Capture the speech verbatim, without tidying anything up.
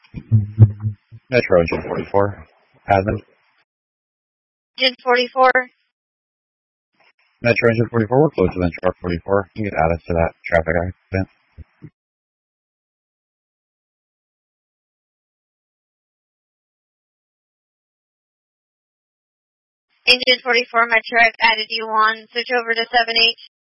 Metro Engine forty-four. Admin. Engine forty-four. Metro Engine forty-four, we're close to the truck forty-four. You can get added to that traffic accident. Engine forty-four, Metro, I've added you on. Switch over to seven H.